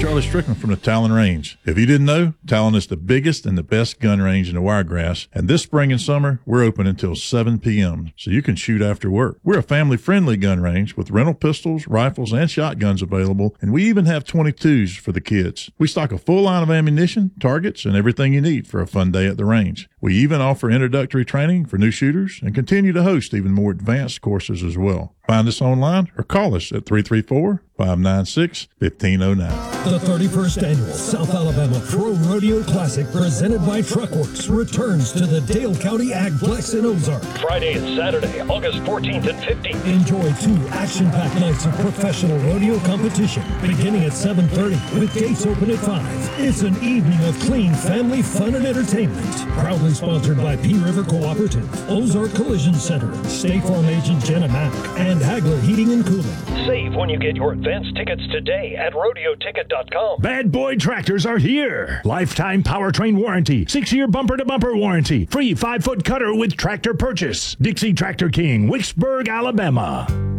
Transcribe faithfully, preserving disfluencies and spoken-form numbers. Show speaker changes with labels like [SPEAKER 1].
[SPEAKER 1] Charlie Strickland from the Talon Range. If you didn't know, Talon is the biggest and the best gun range in the Wiregrass, and this spring and summer, we're open until seven p.m., so you can shoot after work. We're a family-friendly gun range with rental pistols, rifles, and shotguns available, and we even have twenty-twos for the kids. We stock a full line of ammunition, targets, and everything you need for a fun day at the range. We even offer introductory training for new shooters and continue to host even more advanced courses as well. Find us online or call us at three three four, five nine six, one five zero nine.
[SPEAKER 2] The thirty-first Annual South Alabama Pro Rodeo Classic presented by Truckworks returns to the Dale County Agplex in Ozark.
[SPEAKER 3] Friday and Saturday, August fourteenth and fifteenth.
[SPEAKER 2] Enjoy two action-packed nights of professional rodeo competition beginning at seven thirty with gates open at five. It's an evening of clean family fun and entertainment. Proudly sponsored by Pea River Cooperative, Ozark Collision Center, State Farm agent Jenna Mack, and Hagler Heating and Cooling.
[SPEAKER 3] Save when you get your advance tickets today at rodeo ticket dot com.
[SPEAKER 4] Bad Boy Tractors are here. Lifetime powertrain warranty, six-year bumper-to-bumper warranty, free five-foot cutter with tractor purchase. Dixie Tractor King, Wicksburg, Alabama.